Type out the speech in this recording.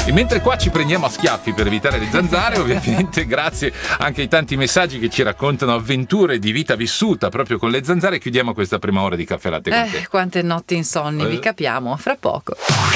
E mentre qua ci prendiamo a schiaffi per evitare le zanzare, ovviamente grazie anche ai tanti messaggi che ci raccontano avventure di vita vissuta proprio con le zanzare, chiudiamo questa prima ora di Caffè Latte con te. Quante notti insonni, vi capiamo, fra poco.